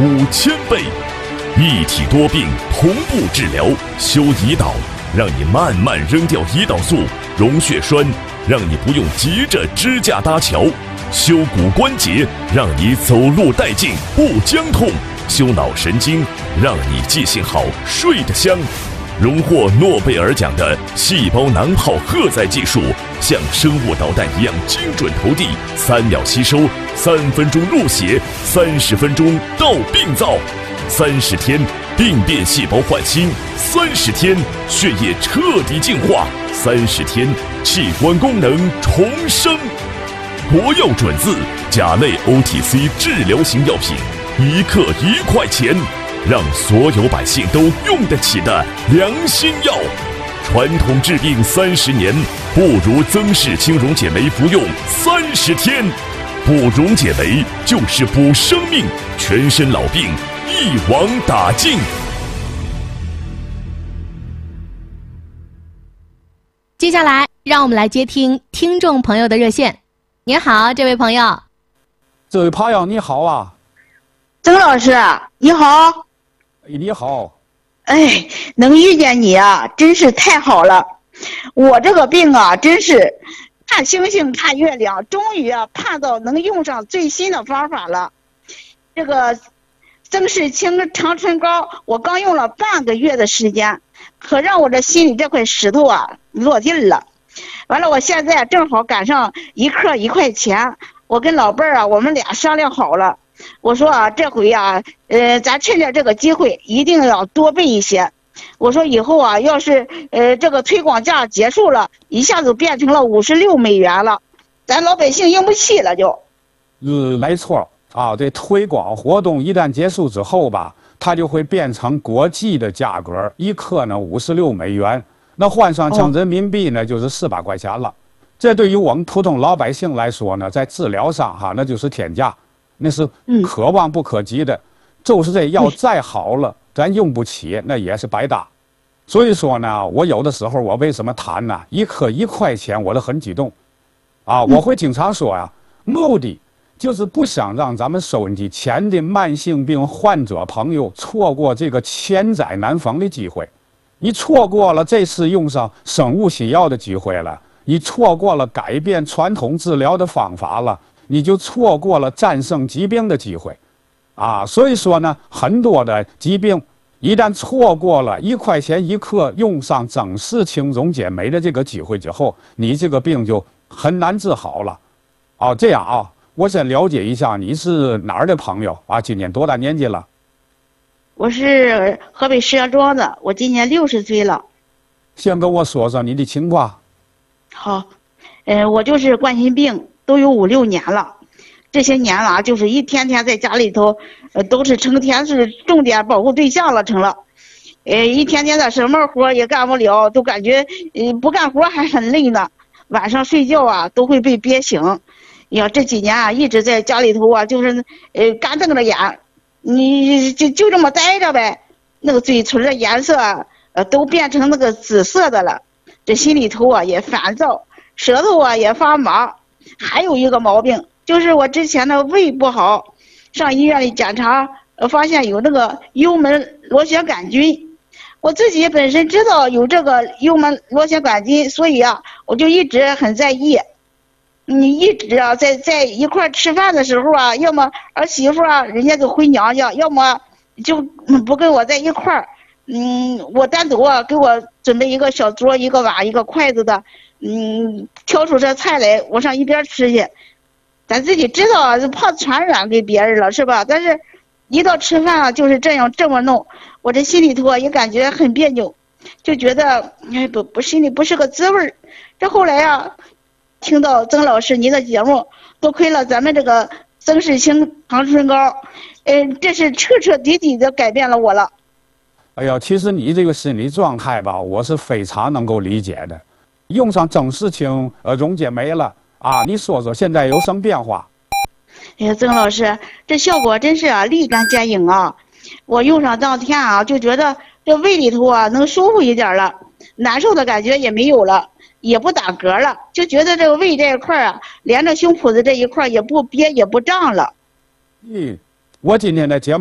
5000倍。一体多病同步治疗，修胰岛，让你慢慢扔掉胰岛素；溶血栓，让你不用急着支架搭桥；修骨关节，让你走路带劲不僵痛；修脑神经，让你记性好睡得香。荣获诺贝尔奖的细胞囊泡荷载技术，像生物导弹一样精准投递，3秒吸收，3分钟入血，30分钟到病灶，30天病变细胞换新，30天血液彻底净化，30天器官功能重生。国药准字甲类 OTC 治疗型药品，1克1块钱。让所有百姓都用得起的良心药，传统治病30年，不如曾氏青溶解酶服用30天。补溶解酶就是补生命，全身老病一网打尽。 接下来，让我们来接听听众朋友的热线。您好，这位朋友。 这位朋友你好啊。 曾老师你好。 你好。 哎，能遇见你啊，真是太好了。我这个病啊，真是看星星看月亮，终于啊盼到能用上最新的方法了。这个曾氏青长春膏，我刚用了半个月的时间，可让我这心里这块石头啊落地了。完了，我现在正好赶上1克1块钱，我跟老伴儿啊，我们俩商量好了。我说啊，这回啊，咱趁着这个机会，一定要多备一些。我说以后啊，要是这个推广价结束了，一下子变成了56美元了，咱老百姓用不起了就。 没错啊，这推广活动一旦结束之后吧，它就会变成国际的价格，1克呢56美元，那换算成人民币呢就是400块钱了。这对于我们普通老百姓来说呢，在治疗上哈，那就是天价。那是可望不可及的，就是这药再好了，咱用不起，那也是白搭。所以说呢，我有的时候我为什么谈呢？1克1块钱，我都很激动，啊，我会经常说呀，目的就是不想让咱们收音机前的慢性病患者朋友错过这个千载难逢的机会。你错过了这次用上生物新药的机会了，你错过了改变传统治疗的方法了。你就错过了战胜疾病的机会，啊，所以说呢，很多的疾病一旦错过了1块钱1克用上曾氏青溶解酶的这个机会之后，你这个病就很难治好了。哦，这样啊，我先了解一下你是哪儿的朋友啊？今年多大年纪了？ 我是河北石家庄的，我今年60岁了。 先跟我说说你的情况。 好，我就是冠心病。都有5、6年了，这些年了就是一天天在家里头，都是成天是重点保护对象了，成了，一天天的什么活也干不了，都感觉不干活还很累呢。晚上睡觉啊都会被憋醒。呀，这几年啊一直在家里头啊，就是干瞪着眼，你就这么待着呗。那个嘴唇的颜色都变成那个紫色的了，这心里头啊也烦躁，舌头啊也发麻。还有一个毛病，就是我之前的胃不好，上医院里检查，发现有那个幽门螺旋杆菌。我自己本身知道有这个幽门螺旋杆菌，所以啊，我就一直很在意。你一直啊，在一块吃饭的时候啊，要么儿媳妇啊，人家就回娘家，要么就不跟我在一块儿。我单独啊，给我准备一个小桌，一个碗，一个筷子的。挑出这菜来，我上一边吃去。咱自己知道啊，怕传染给别人了，是吧？但是，一到吃饭啊，就是这么弄，我这心里头啊也感觉很别扭，就觉得心里不是个滋味儿。这后来啊，听到曾老师您的节目，多亏了咱们这个曾氏青长春膏，这是彻彻底底的改变了我了。 哎呀，其实你这个心理状态吧，我是非常能够理解的。用上曾氏青溶解酶了啊，你说说现在有什么变化？ 哎呀，曾老师，这效果真是啊立竿见影啊！我用上当天啊，就觉得这胃里头啊能舒服一点了，难受的感觉也没有了，也不打嗝了，就觉得这个胃这一块啊，连着胸脯子这一块也不憋也不胀了。 我今天的节目